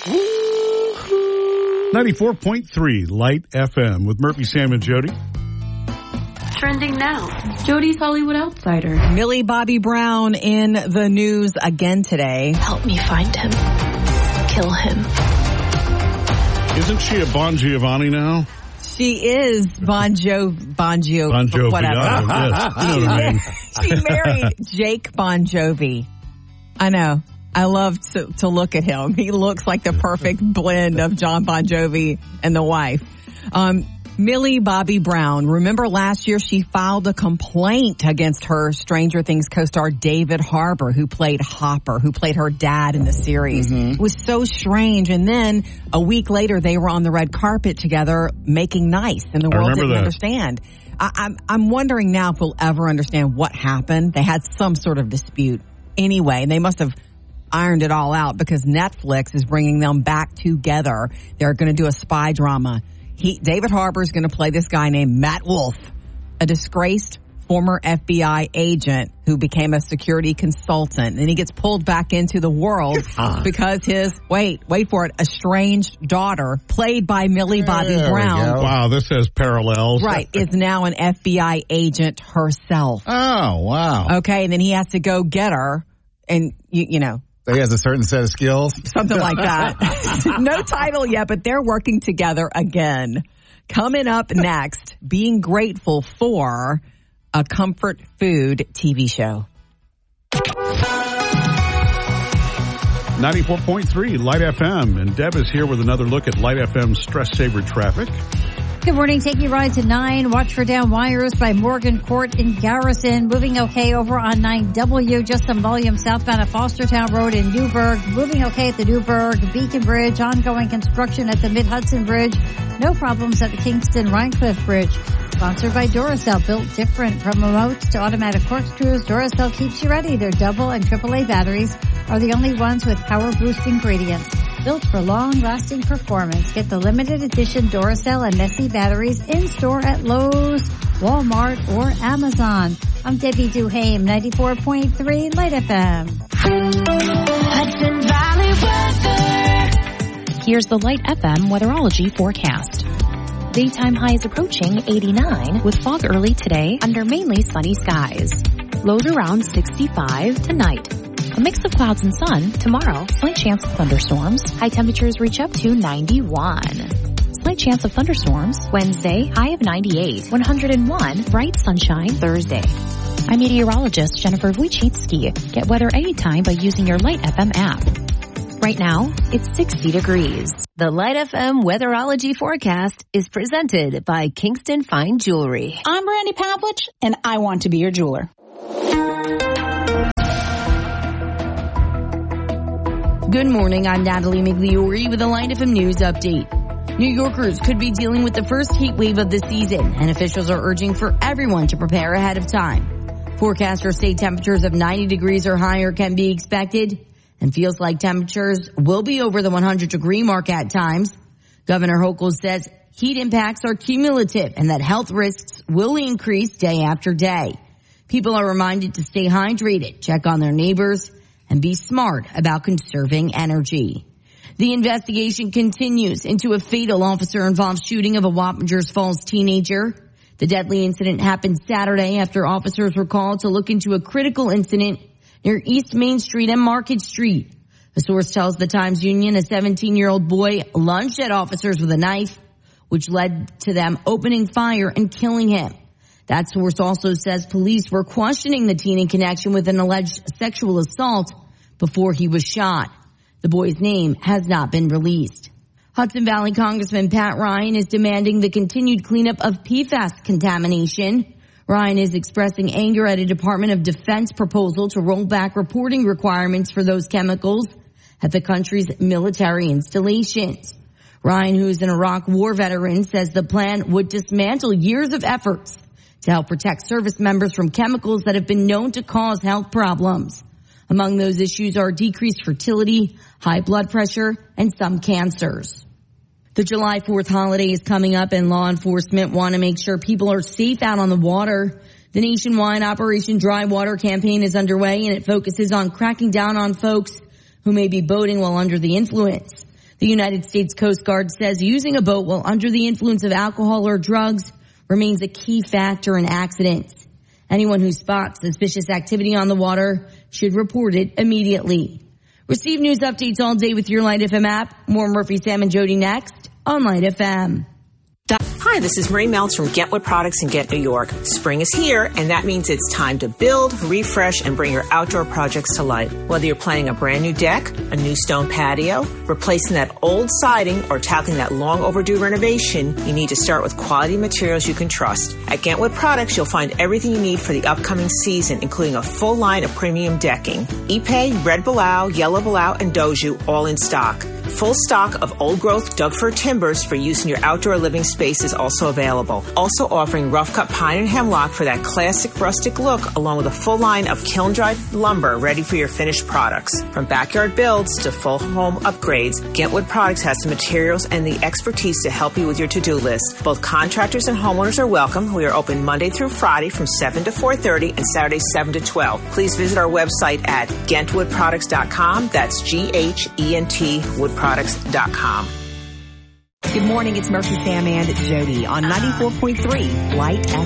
94.3 Light FM with Murphy, Sam, and Jody. Trending now, Jody's Hollywood Outsider. Millie Bobby Brown in the news again today. Help me find him. Kill him. Isn't she a Bon Giovanni now? She is Bon Jovi, whatever. Yes, you know what I mean. She married Jake Bon Jovi. I know. I love to look at him. He looks like the perfect blend of John Bon Jovi and the wife. Millie Bobby Brown. Remember last year she filed a complaint against her Stranger Things co-star David Harbour, who played Hopper, who played her dad in the series. It was so strange. And then a week later they were on the red carpet together making nice, and the world didn't understand. I'm wondering now if we'll ever understand what happened. They had some sort of dispute anyway. They must have ironed it all out because Netflix is bringing them back together. They're going to do a spy drama. David Harbour is going to play this guy named Matt Wolf, a disgraced former FBI agent who became a security consultant. And he gets pulled back into the world because his, wait for it, estranged daughter, played by Millie Bobby Brown. Wow, this has parallels. Right, is now an FBI agent herself. Oh, wow. Okay, and then he has to go get her, and, you know. So he has a certain set of skills? Something like that. No title yet, but they're working together again. Coming up next, being grateful for a comfort food TV show. 94.3 Light FM. And Deb is here with another look at Light FM's Stress Saver traffic. Good morning. Taking you right to 9. Watch for down wires by Morgan Court in Garrison. Moving okay over on 9W. Just some volume southbound at Fostertown Road in Newburgh. Moving okay at the Newburgh Beacon Bridge. Ongoing construction at the Mid-Hudson Bridge. No problems at the Kingston Rhinecliff Bridge. Sponsored by Duracell. Built different. From remotes to automatic corkscrews, Duracell keeps you ready. Their AA and AAA batteries are the only ones with power boost ingredients. Built for long-lasting performance. Get the limited edition Duracell and Nessie batteries in-store at Lowe's, Walmart, or Amazon. I'm Debbie Duhame, 94.3 Light FM. Hudson Valley weather. Here's the Light FM weatherology forecast. Daytime highs approaching 89 with fog early today under mainly sunny skies. Lows around 65 tonight. A mix of clouds and sun tomorrow. Slight chance of thunderstorms. High temperatures reach up to 91. Slight chance of thunderstorms Wednesday. High of 98. 101. Bright sunshine Thursday. I'm meteorologist Jennifer Wojcicki. Get weather anytime by using your Light FM app. Right now, it's 60 degrees. The Light FM weatherology forecast is presented by Kingston Fine Jewelry. I'm Brandy Pavlich, and I want to be your jeweler. Good morning, I'm Natalie Migliori with a Light FM News update. New Yorkers could be dealing with the first heat wave of the season, and officials are urging for everyone to prepare ahead of time. Forecasters say temperatures of 90 degrees or higher can be expected, and feels like temperatures will be over the 100-degree mark at times. Governor Hochul says heat impacts are cumulative and that health risks will increase day after day. People are reminded to stay hydrated, check on their neighbors, and be smart about conserving energy. The investigation continues into a fatal officer-involved shooting of a Wappingers Falls teenager. The deadly incident happened Saturday after officers were called to look into a critical incident near East Main Street and Market Street. A source tells the Times-Union a 17-year-old boy lunged at officers with a knife, which led to them opening fire and killing him. That source also says police were questioning the teen in connection with an alleged sexual assault before he was shot. The boy's name has not been released. Hudson Valley Congressman Pat Ryan is demanding the continued cleanup of PFAS contamination. Ryan is expressing anger at a Department of Defense proposal to roll back reporting requirements for those chemicals at the country's military installations. Ryan, who is an Iraq war veteran, says the plan would dismantle years of efforts to help protect service members from chemicals that have been known to cause health problems. Among those issues are decreased fertility, high blood pressure, and some cancers. The July 4th holiday is coming up, and law enforcement want to make sure people are safe out on the water. The nationwide Operation Dry Water campaign is underway, and it focuses on cracking down on folks who may be boating while under the influence. The United States Coast Guard says using a boat while under the influence of alcohol or drugs remains a key factor in accidents. Anyone who spots suspicious activity on the water should report it immediately. Receive news updates all day with your Light FM app. More Murphy, Sam, and Jody next on Light FM. Hi, this is Marie Meltz from Get Wood Products in Ghent, New York. Spring is here, and that means it's time to build, refresh, and bring your outdoor projects to life. Whether you're planning a brand new deck, a new stone patio, replacing that old siding, or tackling that long overdue renovation, you need to start with quality materials you can trust. At Ghent Wood Products, you'll find everything you need for the upcoming season, including a full line of premium decking. Ipe, Red Balau, Yellow Balau, and Doju, all in stock. Full stock of old-growth Doug fir timbers for use in your outdoor living space is also available. Also offering rough-cut pine and hemlock for that classic rustic look, along with a full line of kiln-dried lumber ready for your finished products. From backyard builds to full home upgrades, Ghent Wood Products has the materials and the expertise to help you with your to-do list. Both contractors and homeowners are welcome. We are open Monday through Friday from 7 to 4:30 and Saturday 7 to 12. Please visit our website at GhentWoodProducts.com. That's G-H-E-N-T woodproducts.com. Good morning. It's Murphy, Sam, and Jody on 94.3 Light FM.